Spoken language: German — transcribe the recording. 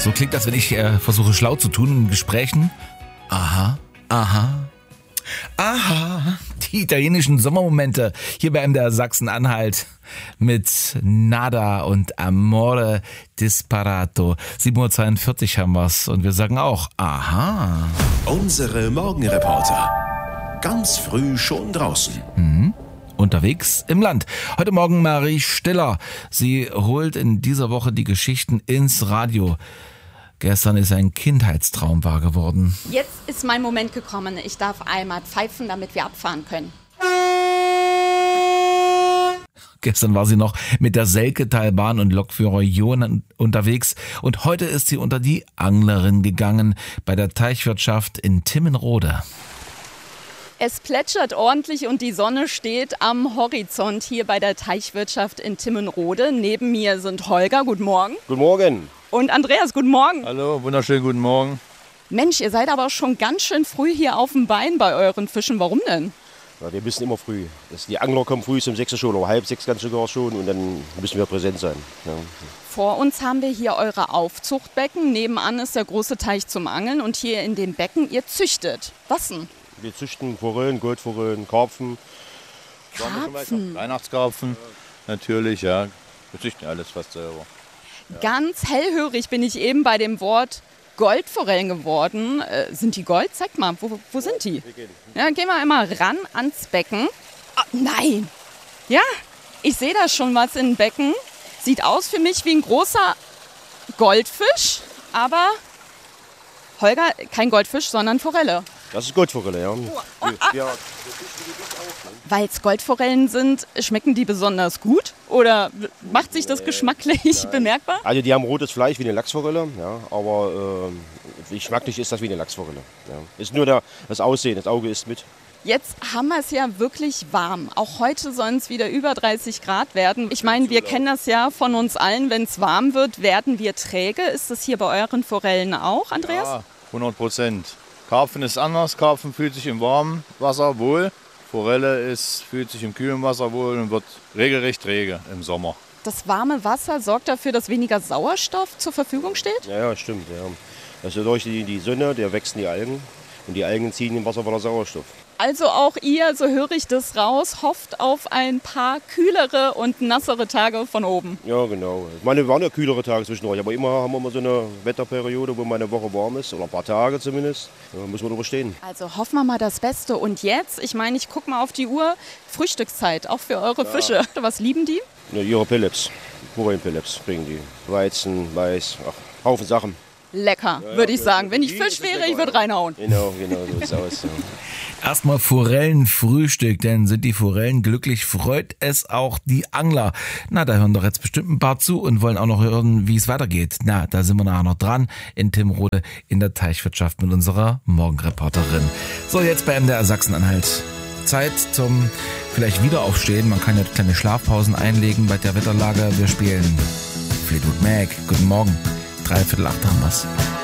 So klingt das, wenn ich versuche schlau zu tun in Gesprächen. Aha, aha, aha. Die italienischen Sommermomente hier bei MDR Sachsen-Anhalt mit Nada und Amore Disparato. 7:42 Uhr haben wir's und wir sagen auch aha. Unsere Morgenreporter. Ganz früh schon draußen. Unterwegs im Land. Heute Morgen Marie Stiller. Sie holt in dieser Woche die Geschichten ins Radio. Gestern ist ein Kindheitstraum wahr geworden. Jetzt ist mein Moment gekommen. Ich darf einmal pfeifen, damit wir abfahren können. Gestern war sie noch mit der Selketalbahn und Lokführer Jon unterwegs und heute ist sie unter die Anglerin gegangen bei der Teichwirtschaft in Timmenrode. Es plätschert ordentlich und die Sonne steht am Horizont hier bei der Teichwirtschaft in Timmenrode. Neben mir sind Holger, guten Morgen. Guten Morgen. Und Andreas, guten Morgen. Hallo, wunderschönen guten Morgen. Mensch, ihr seid aber schon ganz schön früh hier auf dem Bein bei euren Fischen. Warum denn? Ja, wir müssen immer früh. Die Angler kommen früh um 6 Uhr schon, oder halb 6 ganz sogar schon und dann müssen wir präsent sein. Ja. Vor uns haben wir hier eure Aufzuchtbecken. Nebenan ist der große Teich zum Angeln und hier in dem Becken, ihr züchtet. Was denn? Wir züchten Forellen, Goldforellen, Karpfen. Karpfen. Weihnachtskarpfen, natürlich, ja. Wir züchten alles fast selber. Ganz hellhörig bin ich eben bei dem Wort Goldforellen geworden. Sind die Gold? Zeig mal, wo sind die? Ja, gehen wir einmal ran ans Becken. Oh, nein! Ja, ich sehe da schon was in Becken. Sieht aus für mich wie ein großer Goldfisch, aber Holger, kein Goldfisch, sondern Forelle. Das ist Goldforelle, ja. Weil es Goldforellen sind, schmecken die besonders gut? Oder macht sich das geschmacklich bemerkbar? Also die haben rotes Fleisch wie eine Lachsforelle, ja, aber geschmacklich ist das wie eine Lachsforelle. Ja. Ist nur das Aussehen, das Auge isst mit. Jetzt haben wir es ja wirklich warm. Auch heute sollen es wieder über 30 Grad werden. Ich meine, wir kennen das ja von uns allen. Wenn es warm wird, werden wir träge. Ist das hier bei euren Forellen auch, Andreas? Ja, 100%. Karpfen ist anders. Karpfen fühlt sich im warmen Wasser wohl. Forelle fühlt sich im kühlen Wasser wohl und wird regelrecht träge im Sommer. Das warme Wasser sorgt dafür, dass weniger Sauerstoff zur Verfügung steht? Ja, stimmt. Ja. Also durch die Sonne, der wachsen die Algen und die Algen ziehen im Wasser voller Sauerstoff. Also auch ihr, so höre ich das raus, hofft auf ein paar kühlere und nassere Tage von oben. Ja, genau. Ich meine, wir waren ja kühlere Tage zwischendurch, aber immer haben wir mal so eine Wetterperiode, wo mal eine Woche warm ist, oder ein paar Tage zumindest. Da müssen wir überstehen. Also hoffen wir mal das Beste. Und jetzt, ich meine, ich gucke mal auf die Uhr, Frühstückszeit, auch für eure Fische. Was lieben die? Ja, ihre Pellets, Forellenpellets bringen die. Weizen, Mais, Haufen Sachen. Lecker, würde ich sagen. Wenn ich Fisch wäre, ich würde reinhauen. Genau, so ist es aus. Ja. Erstmal Forellenfrühstück, denn sind die Forellen glücklich, freut es auch die Angler. Na, da hören doch jetzt bestimmt ein paar zu und wollen auch noch hören, wie es weitergeht. Na, da sind wir nachher noch dran in Timmenrode in der Teichwirtschaft mit unserer Morgenreporterin. So, jetzt bei MDR Sachsen-Anhalt. Zeit zum vielleicht Wiederaufstehen. Man kann ja kleine Schlafpausen einlegen bei der Wetterlage. Wir spielen Fleetwood Mac. Guten Morgen. 7:45 haben wir's.